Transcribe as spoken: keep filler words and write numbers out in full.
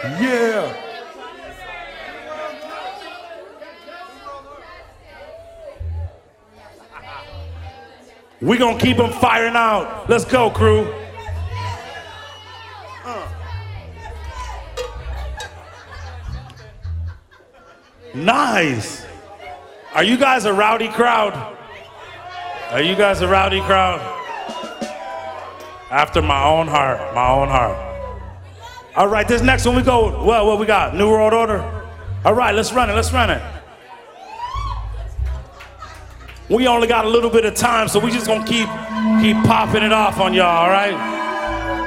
Yeah. We gonna keep them firing out. Let's go, crew. Uh. Nice. Are you guys a rowdy crowd? Are you guys a rowdy crowd? After my own heart, my own heart. All right, this next one we go, well, what we got? New World Order? All right, let's run it, let's run it. We only got a little bit of time, so we just gonna keep keep popping it off on y'all, all right?